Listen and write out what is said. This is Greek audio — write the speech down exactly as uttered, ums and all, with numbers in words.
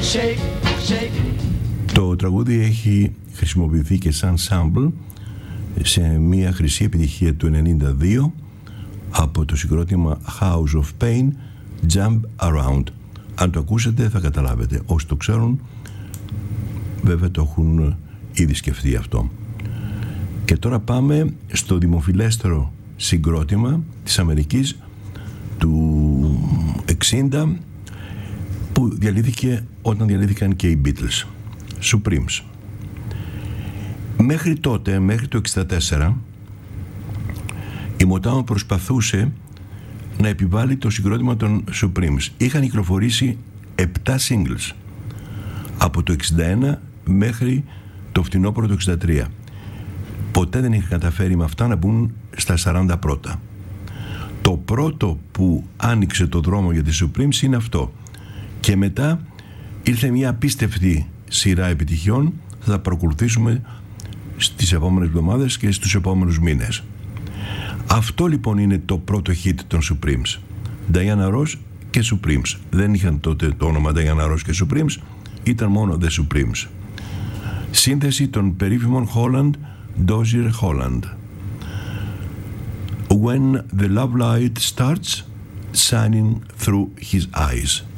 Το τραγούδι έχει χρησιμοποιηθεί και σαν sample σε μια χρυσή επιτυχία του ενενήντα δύο από το συγκρότημα House of Pain, Jump Around. Αν το ακούσετε θα καταλάβετε. Όσοι το ξέρουν βέβαια το έχουν ήδη σκεφτεί αυτό. Και τώρα πάμε στο δημοφιλέστερο συγκρότημα της Αμερικής του εξήντα που διαλύθηκε όταν διαλύθηκαν και οι Beatles, Supremes. Μέχρι τότε, μέχρι το εξήντα τέσσερα, η Motown προσπαθούσε να επιβάλλει το συγκρότημα των Supremes. Είχαν κυκλοφορήσει επτά singles από το εξήντα ένα μέχρι το φθινόπωρο του εξήντα τρία. Ποτέ δεν είχαν καταφέρει με αυτά να μπουν στα σαράντα πρώτα. Το πρώτο που άνοιξε το δρόμο για τις Supremes είναι αυτό. Και μετά ήρθε μια απίστευτη σειρά επιτυχιών. Θα τα παρακολουθήσουμε στις επόμενες εβδομάδες και στους επόμενους μήνες. Αυτό λοιπόν είναι το πρώτο hit των Supremes. Diana Ross και Supremes. Δεν είχαν τότε το όνομα Diana Ross και Supremes, ήταν μόνο The Supremes. Σύνθεση των περίφημων Holland, Dozier Holland. When the love light starts shining through his eyes.